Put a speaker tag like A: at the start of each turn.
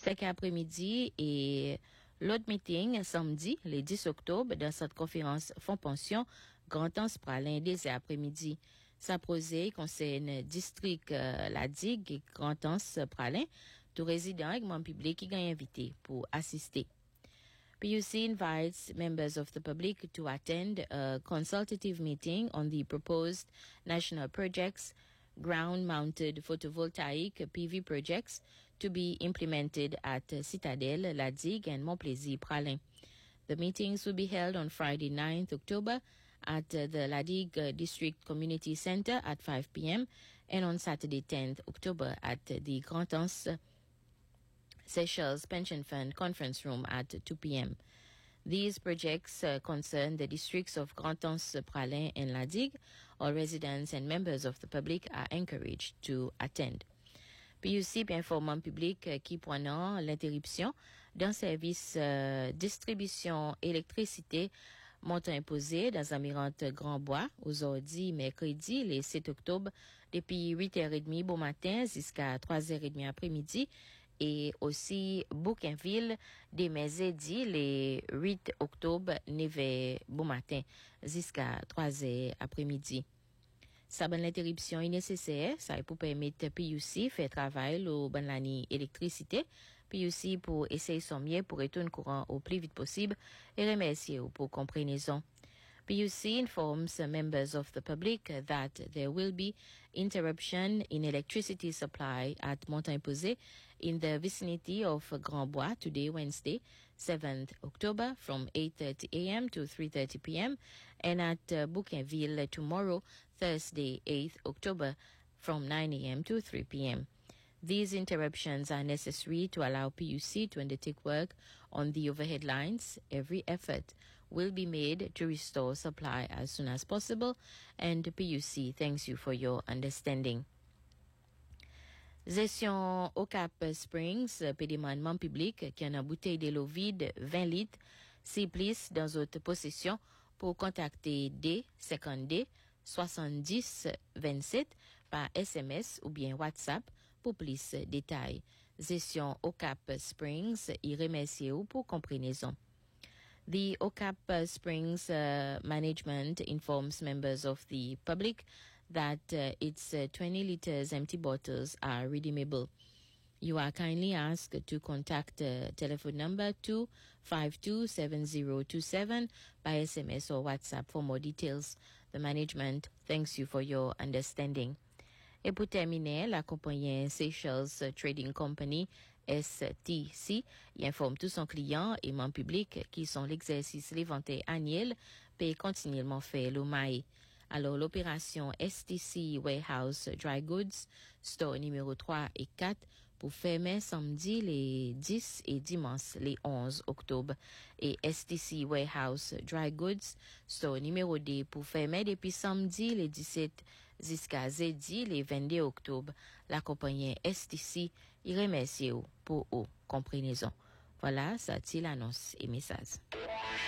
A: Fait qu'après-midi et l'autre meeting samedi, le 10 octobre, dans cette conférence Fonds Pension, Grand Anse Pralin, dès après-midi. Ça prosé concerne district la digue et Grand Anse Pralin, tout résident et membres publics qui gagnent invité pour assister. PUC invites members of the public to attend a consultative meeting on the proposed national projects, ground-mounted photovoltaic PV projects to be implemented at Citadel, La Digue, and Montplaisir, Pralin. The meetings will be held on Friday, 9th October at the La Digue District Community Center at 5 p.m. and on Saturday, 10th October at the Grand Anse Seychelles Pension Fund Conference Room at 2 p.m. These projects concern the districts of Grand Anse, Pralin, and La Digue. All residents and members of the public are encouraged to attend. PUC informe public qui prenant l'interruption d'un service distribution électricité montant imposé dans Amirante Grand Bois aujourd'hui mercredi le 7 octobre depuis 8h30 bon matin jusqu'à 3h30 après-midi et aussi Bouquinville des mercredis le 8 octobre 9h bon matin jusqu'à 3h après-midi. Sa bonne interruption est nécessaire, ça est pour permettre PUC faire travail au bon l'année électricité, PUC pour essayer son mieux pour retourner courant au plus vite possible et remercier pour compréhension. PUC informs members of the public that there will be interruption in electricity supply at Montagne-Posé in the vicinity of Grand Bois today, Wednesday, 7th October, from 8:30 a.m. to 3:30 p.m., and at Bouquinville tomorrow, Thursday, 8th October, from 9 a.m. to 3 p.m. These interruptions are necessary to allow PUC to undertake work on the overhead lines. Every effort will be made to restore supply as soon as possible, and PUC thanks you for your understanding. Gestion au Cap Springs, pédimandement public qui a une bouteille de l'eau vide 20 litres, si plus dans votre possession pour contacter D50D 70 27 par SMS ou bien WhatsApp pour plus de détails. Gestion au Cap Springs, y remercie pour compréhension. The OCAP Springs management informs members of the public that its 20 liters empty bottles are redeemable. You are kindly asked to contact telephone number 2527027 by SMS or WhatsApp for more details. The management thanks you for your understanding. Et pour terminer, la compagnie Seychelles Trading Company STC y informe tous son clients et membres publics qui sont l'exercice lévanté annuel paye continuellement fait le maï. Alors, l'opération STC Warehouse Dry Goods, store numéro 3 et 4, pour fermer samedi les 10 et dimanche les 11 octobre. Et STC Warehouse Dry Goods, store numéro 2, pour fermer depuis samedi les 17 jusqu'à jeudi les 22 octobre. La compagnie STC y remercie pour compréhension. Voilà, ça c'est l'annonce et message.